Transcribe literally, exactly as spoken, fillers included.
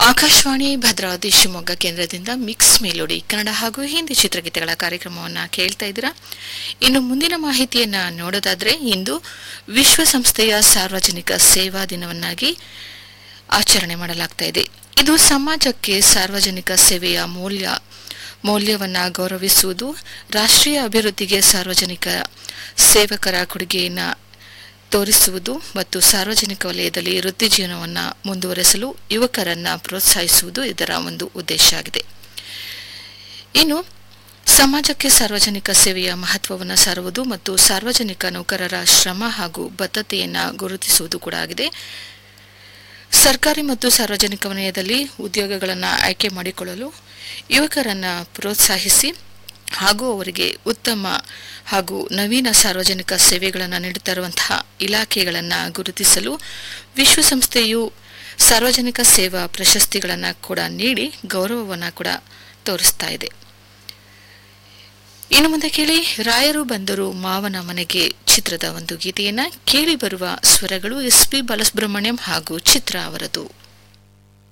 ಆಕಾಶವಾಣಿ ಭದ್ರಾವತಿ ಶಿವಮೊಗ್ಗ ಕೇಂದ್ರದಿಂದ mix melody Kannada ಹಾಗೂ ಹಿಂದಿ ಚಿತ್ರಗೀತೆಗಳ ಕಾರ್ಯಕ್ರಮವನ್ನು ಕೇಳ್ತಾ ಇದ್ದೀರಾ. ಇನ್ನು ಮುಂದಿನ ಮಾಹಿತಿಯನ್ನ ನೋಡೋದಾದ್ರೆ, ಇಂದು ವಿಶ್ವಸಂಸ್ಥೆಯ ಸಾರ್ವಜನಿಕ ಸೇವಾ ದಿನವನ್ನಾಗಿ ಆಚರಣೆ ಮಾಡಲಾಗ್ತಾ ಇದೆ. ಇದು ಸಮಾಜಕ್ಕೆ ಸಾರ್ವಜನಿಕ ಸೇವೆಯ ಮೌಲ್ಯ ಮೌಲ್ಯವನ್ನ ಗೌರವಿಸುವುದು, ರಾಷ್ಟ್ರೀಯ ಅಭಿವೃದ್ಧಿಗೆ ಸಾರ್ವಜನಿಕ ಸೇವಕರ ಕೊಡುಗೆಯನ್ನು ತೋರಿಸುವುದು ಮತ್ತು ಸಾರ್ವಜನಿಕ ವಲಯದಲ್ಲಿ ವೃತ್ತಿ ಜೀವನವನ್ನು ಮುಂದುವರೆಸಲು ಯುವಕರನ್ನ ಪ್ರೋತ್ಸಾಹಿಸುವುದು ಇದರ ಒಂದು ಉದ್ದೇಶ ಆಗಿದೆ. ಇನ್ನು ಸಮಾಜಕ್ಕೆ ಸಾರ್ವಜನಿಕ ಸೇವೆಯ ಮಹತ್ವವನ್ನು ಸಾರುವುದು ಮತ್ತು ಸಾರ್ವಜನಿಕ ನೌಕರರ ಶ್ರಮ ಹಾಗೂ ಬದ್ಧತೆಯನ್ನು ಗುರುತಿಸುವುದು ಕೂಡ ಆಗಿದೆ. ಸರ್ಕಾರಿ ಮತ್ತು ಸಾರ್ವಜನಿಕ ವಲಯದಲ್ಲಿ ಉದ್ಯೋಗಗಳನ್ನು ಆಯ್ಕೆ ಮಾಡಿಕೊಳ್ಳಲು ಯುವಕರನ್ನ ಪ್ರೋತ್ಸಾಹಿಸಿ ಹಾಗೂ ಅವರಿಗೆ ಉತ್ತಮ ಹಾಗೂ ನವೀನ ಸಾರ್ವಜನಿಕ ಸೇವೆಗಳನ್ನು ನೀಡುತ್ತಿರುವಂತಹ ಇಲಾಖೆಗಳನ್ನು ಗುರುತಿಸಲು ವಿಶ್ವಸಂಸ್ಥೆಯು ಸಾರ್ವಜನಿಕ ಸೇವಾ ಪ್ರಶಸ್ತಿಗಳನ್ನು ಕೂಡ ನೀಡಿ ಗೌರವವನ್ನು ಕೂಡ ತೋರಿಸ್ತಾ ಇದೆ. ಇನ್ನು ಮುಂದೆ ಕೇಳಿ, ರಾಯರು ಬಂದರು ಮಾವನ ಮನೆಗೆ ಚಿತ್ರದ ಒಂದು ಗೀತೆಯನ್ನ ಕೇಳಿ. ಬರುವ ಸ್ವರಗಳು ಎಸ್ ಪಿ ಬಾಲಸುಬ್ರಹ್ಮಣ್ಯಂ ಹಾಗೂ ಚಿತ್ರ ಅವರದು.